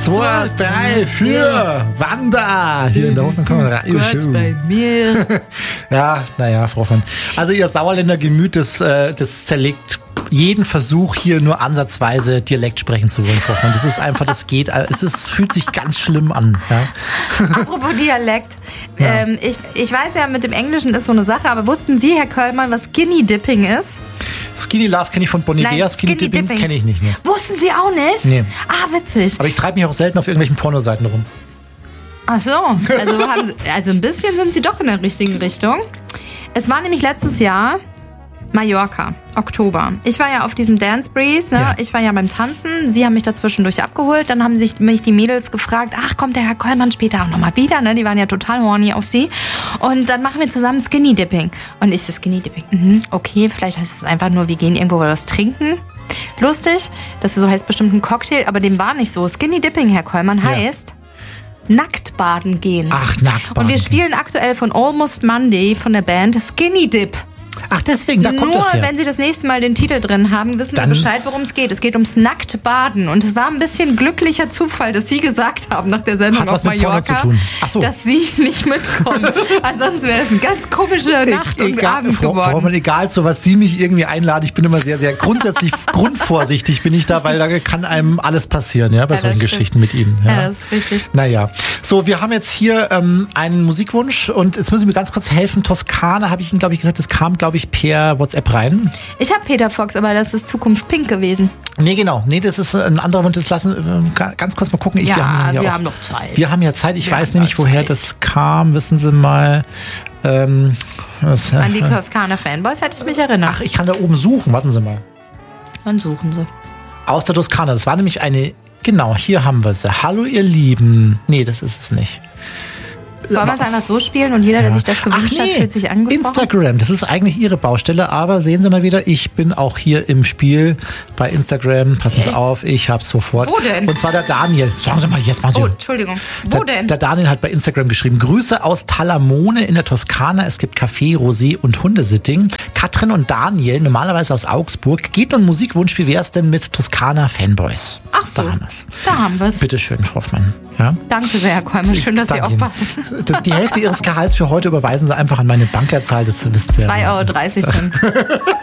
2, 3, 4, Wanda! Hier in der Hoffnung Gott bei mir. Ja, naja, Frau Hoffmann. Also ihr Sauerländer Gemüt, das zerlegt jeden Versuch, hier nur ansatzweise Dialekt sprechen zu wollen, Frau Hoffmann. Das ist einfach, das geht, fühlt sich ganz schlimm an. Ja. Apropos Dialekt. Ja. Ich weiß ja, mit dem Englischen ist so eine Sache, aber wussten Sie, Herr Köllmann, was Skinny Dipping ist? Skinny Love kenne ich von Bon Iver, Skinny Dipping kenne ich nicht. Ne? Wussten Sie auch nicht? Nee. Ah, witzig. Aber ich treibe mich auch selten auf irgendwelchen Pornoseiten rum. Ach so, also ein bisschen sind Sie doch in der richtigen Richtung. Es war nämlich letztes Jahr Mallorca, Oktober. Ich war ja auf diesem Dance Breeze, ne? Ja. Ich war ja beim Tanzen. Sie haben mich da zwischendurch abgeholt. Dann haben mich die Mädels gefragt, ach, kommt der Herr Köllmann später auch nochmal wieder? Ne? Die waren ja total horny auf Sie. Und dann machen wir zusammen Skinny Dipping. Und ich so, Skinny Dipping, okay, vielleicht heißt es einfach nur, wir gehen irgendwo was trinken. Lustig, das so heißt bestimmt ein Cocktail, aber dem war nicht so. Skinny Dipping, Herr Köllmann, heißt nackt baden gehen. Ach, nackt baden. Und wir spielen aktuell von Almost Monday von der Band Skinny Dip. Ach, deswegen, da kommt das her. Nur wenn Sie das nächste Mal den Titel drin haben, wissen Sie Bescheid, worum es geht. Es geht ums nackte Baden. Und es war ein bisschen glücklicher Zufall, dass Sie gesagt haben nach der Sendung auf Mallorca, dass Sie nicht mitkommen. Ansonsten wäre das eine ganz komische Nacht und Abend geworden. Egal, zu was Sie mich irgendwie einladen, ich bin immer sehr, sehr grundsätzlich grundvorsichtig bin ich da, weil da kann einem alles passieren, ja, bei solchen Geschichten mit Ihnen. Ja, das ist richtig. Naja, so, wir haben jetzt hier einen Musikwunsch und jetzt müssen Sie mir ganz kurz helfen. Toskana, habe ich Ihnen, glaube ich, gesagt, das kam, glaube ich, per WhatsApp rein. Ich habe Peter Fox, aber das ist Zukunft Pink gewesen. Nee, genau. Nee, das ist ein anderer Wunsch. Das lassen ganz kurz mal gucken. Wir haben noch Zeit. Wir haben ja Zeit. Ich weiß nämlich, woher das kam. Wissen Sie mal. An die Toskana Fanboys hätte ich mich erinnert. Ach, ich kann da oben suchen. Warten Sie mal. Wann suchen Sie? Aus der Toskana. Das war nämlich eine... Genau, hier haben wir sie. Hallo, ihr Lieben. Nee, das ist es nicht. Wollen wir es einfach so spielen und jeder, der sich das gewünscht hat, fühlt sich angesprochen? Instagram, das ist eigentlich Ihre Baustelle, aber sehen Sie mal wieder, ich bin auch hier im Spiel bei Instagram. Passen Sie auf, ich hab's sofort. Wo denn? Und zwar der Daniel. Sagen Sie mal, jetzt mal so. Oh, Entschuldigung. Wo denn? Der Daniel hat bei Instagram geschrieben, Grüße aus Talamone in der Toskana. Es gibt Café, Rosé und Hundesitting. Katrin und Daniel, normalerweise aus Augsburg. Geht nun Musikwunsch, wie wär's denn mit Toskana Fanboys? Ach so, da haben wir's. Bitte schön, Frau Hoffmann. Ja? Danke sehr, Herr Köllmann. Schön, dass Sie aufpassen. Die Hälfte Ihres Gehalts für heute überweisen Sie einfach an meine Bankleitzahl, das wisst ihr. 2,30 € dann.